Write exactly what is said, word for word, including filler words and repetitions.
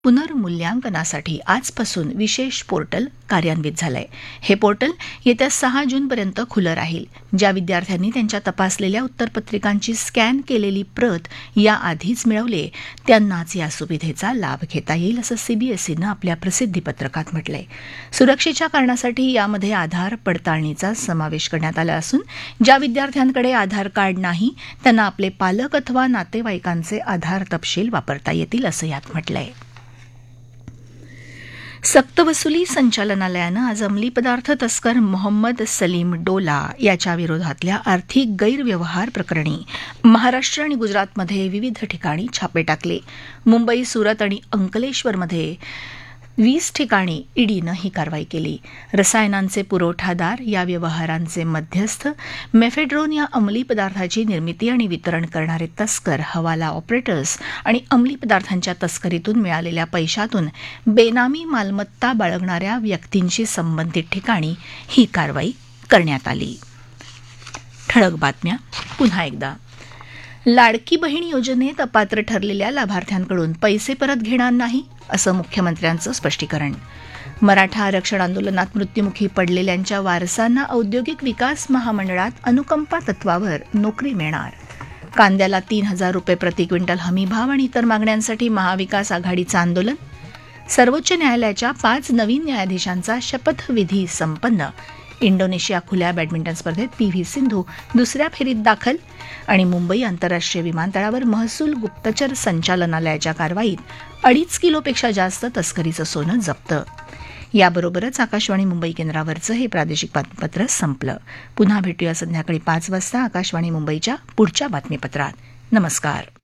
पुनर्मूल्यांकनासाठी आजपासून विशेष पोर्टल कार्यान्वित झालंय. हे पोर्टल येत्या सहा जूनपर्यंत खुलं राहील. ज्या विद्यार्थ्यांनी त्यांच्या तपासलेल्या उत्तरपत्रिकांची स्कॅन केलेली प्रत याआधीच मिळवली त्यांनाच या सुविधेचा लाभ घेता येईल, असं सीबीएसईनं आपल्या प्रसिद्धीपत्रकात म्हटलंय. सुरक्षेच्या कारणासाठी यामध्ये आधार पडताळणीचा समावेश करण्यात आला असून ज्या विद्यार्थ्यांकडे आधार कार्ड नाही त्यांना आपले पालक अथवा नातेवाईकांचे आधार तपशील वापरता येतील, असं यात म्हटलंय. सक्तवसुली संचालनालयानं आज अंमली पदार्थ तस्कर मोहम्मद सलीम डोला याच्या विरोधातल्या आर्थिक गैरव्यवहार प्रकरणी महाराष्ट्र आणि गुजरातमध्ये विविध ठिकाणी छापे टाकले. मुंबई, सुरत आणि अंकलेश्वरमध्ये वीस ठिकाणी ईडीनं ही कारवाई केली. रसायनांचे पुरवठादार, या व्यवहारांचे मध्यस्थ, मेफेड्रोन या अंमली पदार्थाची निर्मिती आणि वितरण करणारे तस्कर, हवाला ऑपरेटर्स आणि अंमली पदार्थांच्या तस्करीतून मिळालेल्या पैशातून बेनामी मालमत्ता बाळगणाऱ्या व्यक्तींशी संबंधित ठिकाणी ही कारवाई करण्यात आली. ठळक बातम्या पुन्हा एकदा. लाडकी बहीण योजनेत अपात्र ठरलेल्या लाभार्थ्यांकडून पैसे परत घेणार नाही, असं मुख्यमंत्र्यांचं स्पष्टीकरण. मराठा आरक्षण आंदोलनात मृत्युमुखी पडलेल्यांच्या वारसांना औद्योगिक विकास महामंडळात अनुकंपा तत्वावर नोकरी मिळणार. कांद्याला तीन हजार रुपये प्रति क्विंटल हमीभाव आणि इतर मागण्यांसाठी महाविकास आघाडीचं आंदोलन. सर्वोच्च न्यायालयाच्या पाच नवीन न्यायाधीशांचा शपथविधी संपन्न. इंडोनेशिया खुल्या बॅडमिंटन स्पर्धेत पी व्ही सिंधू दुसऱ्या फेरीत दाखल. आणि मुंबई आंतरराष्ट्रीय विमानतळावर महसूल गुप्तचर संचालनालयाच्या कारवाईत अडीच किलोपेक्षा जास्त तस्करीचं सोनं जप्त. याबरोबरच आकाशवाणी मुंबई केंद्रावरचं हे प्रादेशिक बातमीपत्र संपलं. पुन्हा भेटूया संध्याकाळी पाच वाजता आकाशवाणी मुंबईच्या पुढच्या बातमीपत्रात. नमस्कार.